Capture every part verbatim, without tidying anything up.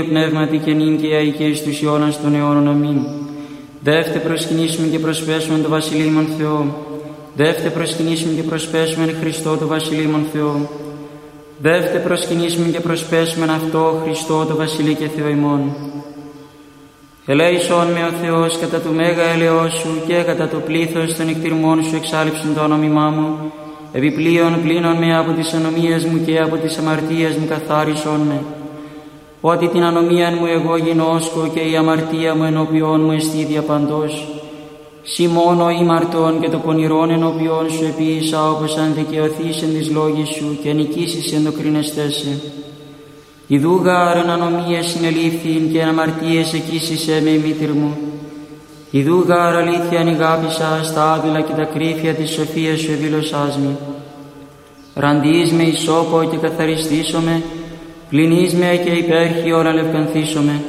πνεύματι και νυν και αεί και εις τους αιώνας των αιώνων. Αμήν. Δεύτε προσκυνήσουμε και προσπέσουμε το Βασιλείμον Θεό. Δεύτε προσκυνήσουμε και προσπέσουμε Χριστό το Βασιλείμον Θεό. Δεύτε προσκυνήσουμε και προσπέσουμε αυτό Χριστό το Βασιλεί και Θεό ημών. Ελέησόν με ο Θεός κατά του μέγα έλεος σου και κατά το πλήθος των εκτιρμών σου εξάλειψον το όνομά μου. Επιπλέον πλύνον με από τις ανομίες μου και από τις αμαρτίες μου καθάρισον με. Ότι την ανομία μου εγώ γινώσκω και η αμαρτία μου ενώπιόν μου εστί διαπαντός. Συ μόνο ημαρτών και το πονηρόν ενώπιόν σου επίησα, όπως αν δικαιωθείς εν της λόγης σου και νικήσεις εν το κρίνεστέσαι. Ιδού γάρεν ανομίες συνελήφθην και αμαρτίες εκείσισε με η μήτηρ μου. Ιδού γάρ αλήθειαν ηγάπησα στα άδειλα και τα κρύφια της σοφίας σου εδήλωσάς μη. Ραντείς με ισόπο και καθαριστήσομαι, πλυνείς με και υπέρχιον αλευκανθήσομαι.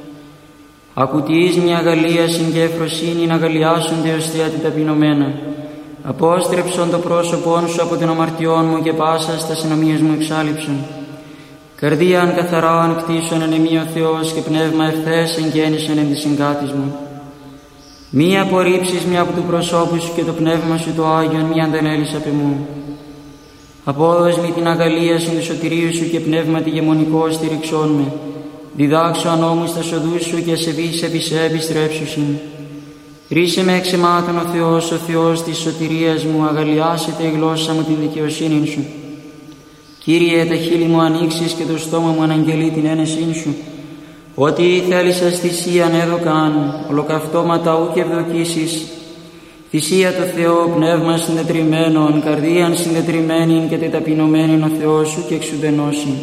Ακουτείς μια αγαλίασιν και ευφροσύνην αγαλιάσονται ως θεία την ταπεινωμένα. Απόστρεψον το πρόσωπόν σου από την αμαρτιών μου και πάσα στα συνομίες μου εξάλειψον. Καρδίαν καθαράν κτίσον εν εμεί ο Θεός και πνεύμα ευθές εγγέννησον εν της συγκάτης μου. Μη απορρίψεις μια από του προσώπου σου και το πνεύμα σου το Άγιον μη αντανέλεις απ' εμού. Απόδος μη την αγαλίασιν του σωτηρίου σου και πνεύμα τη γεμονικό στηριξών με. Διδάξω ανώμου στα σοδούς σου και ασεβείς επί σε επιστρέψουσιν. Ρίσε με εξαιμάτων ο Θεός, ο Θεός της σωτηρίας μου, αγαλιάσετε η γλώσσα μου την δικαιοσύνη σου. Κύριε, τα χείλη μου ανοίξεις και το στόμα μου αναγγελεί την ένεσήν σου. Ότι θέλησες θυσίαν έδωκαν, ολοκαυτώματα ούκ ευδοκίσεις. Θυσία το Θεό, πνεύμα συντετριμμένον, καρδίαν συντετριμμένην και τεταπεινωμένην ο Θεός σου και εξουδενώσιν.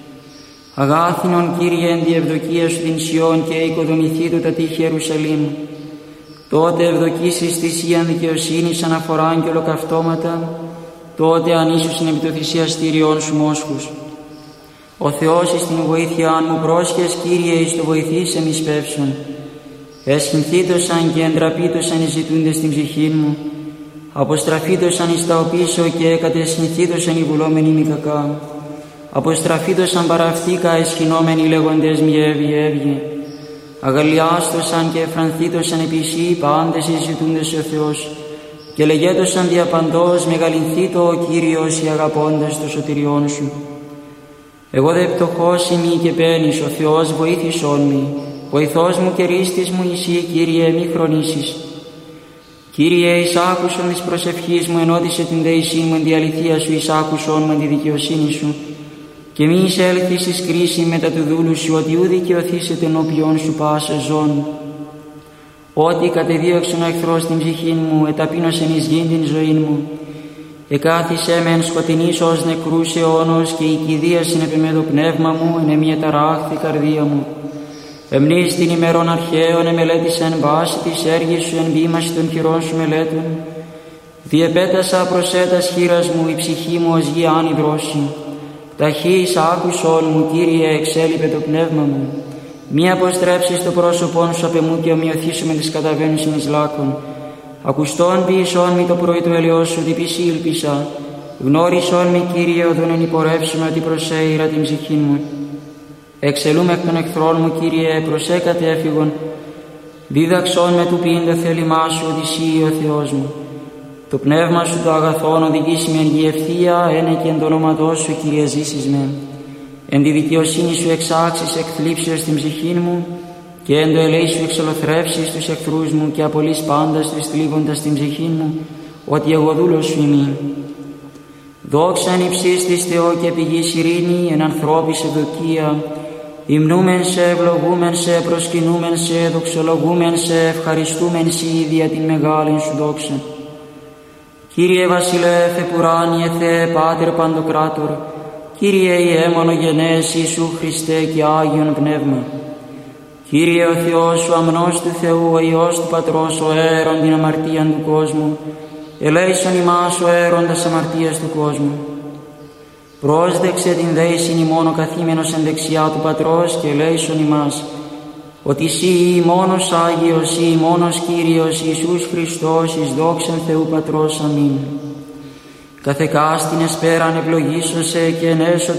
Αγάθινον Κύριε εν τη ευδοκία σου την Σιών και οικοδομηθεί του τα τείχη Ιερουσαλήμ. Τότε ευδοκίσεις θυσίαν δικαιοσύνης αναφοράν και ολοκαυτώματα, τότε ανίσουσιν επί το θυσιαστήριον σου μόσχους. Ο Θεός εις την βοήθειάν μου πρόσχες, Κύριε, εις το βοηθήσεμ εις πεύσον. Εσχυνθήτωσαν και εντραπήτωσαν οι ζητούντες στην ψυχήν μου. Αποστραφήτωσαν εις τα οπίσω και κατεσχυνθήτωσαν οι βουλόμενοι μη κακά. Αποστραφήτωσαν παραυτήκα εσχυνόμενοι λέγοντες μη έβγε έβγε. Αγαλιάστωσαν και εφρανθήτωσαν επί σύ πάντες οι ζητούντες ο Θεός. Και λεγέτωσαν διαπαντός μεγαλυνθήτω ο Κύριος οι αγαπώντες το σωτηριόν σου. Εγώ δε πτωχός ημί και πένης, ο Θεός βοήθησόν μη. Βοηθός μου και ρίστης μου εσύ, Κύριε, μη χρονίσεις. Κύριε, εις άκουσον της προσευχής μου, ενώτισε την δεησή μου εν τη αληθεία σου, εις άκουσον μου εν τη δικαιοσύνη σου. Και μη εισέλθεις εις κρίση μετά του δούλου σου, ότι ου δικαιωθήσετε ενώπιον σου πάσα ζών. Ότι κατεδίωξον ο εχθρός την ψυχήν μου, εταπείνωσεν εις γήν την ζωήν μου. Εκάθισέ με εν σκοτεινής ως νεκρούς αιώνος και η κηδίασιν επί με το πνεύμα μου, εν εμία ταράχθη καρδία μου. Εμνείς την ημερών αρχαίων εμελέτησεν βάση της έργης σου εν βήμαση των χειρών σου μελέτων. Διεπέτασα προσέτας χείρας μου, η ψυχή μου ως γη άνυδρωση. Ταχύς άκουσον μου, Κύριε, εξέλιπε το πνεύμα μου. Μη αποστρέψεις το πρόσωπόν σου απ' εμού και ομοιωθήσουμε τις καταβαίνουσιν εις λάκων. Ακουστόν ποιησόν μη το πρωί του ελαιός σου, τι πισή ήλπισα. Γνώρισόν μη, Κύριε, οδόν εν υπορεύσουμε ότι προσέειρα την ψυχή μου. Εξελούμε εκ των εχθρών μου, Κύριε, προσέκατε έφυγον. Δίδαξόν με του ποιήν το θέλημά σου, ότι εσύ ο Θεός μου. Το πνεύμα σου το αγαθόν οδηγήσει με εν γη ευθεία, ένε και εν το όνοματό σου, Κύριε, ζήσεις με. Εν τη δικαιοσύνη σου εξάξεις εκ θλίψεως την ψυχή μου και εν το ελέη σου εξολοθρεύσεις τους εχθρούς μου και απολύς πάντας τους θλίβοντας την ψυχή μου, ότι εγώ δούλος σου ημί. Δόξαν υψίστης της Θεό και πηγής ειρήνη, εν ανθρώπης ευδοκία. Υμνούμεν σε, ευλογούμεν σε, προσκυνούμεν σε, δοξολογούμεν σε, ευχαριστούμεν σε δια την μεγάλην σου δόξα. Κύριε Βασιλεύ επουράνιε Θεέ Πάτερ Παντοκράτορ, Κύριε Ιε μονογενές Ιησού Χριστέ και Άγιον Πνεύμα. Κύριε ο Θεός σου αμνός του Θεού, ο Υιός του Πατρός, ο αέρον την αμαρτίαν του κόσμου, ελέησον ημάς ο αέροντας αμαρτίας του κόσμου. Πρόσδεξε την δέησιν ημών ο καθήμενος εν δεξιά του Πατρός και ελέησον ημάς, ότι Συ ή μόνος Άγιος, ή μόνος Κύριος Ιησούς Χριστός, εις δόξαν Θεού Πατρός. Αμήν. Καθεκάστην εσπέραν ευλογήσωσε και ενέσω